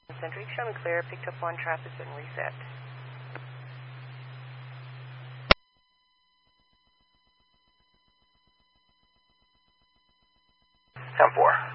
Centric, show me clear, picked up 1 traffic and reset. 10-4.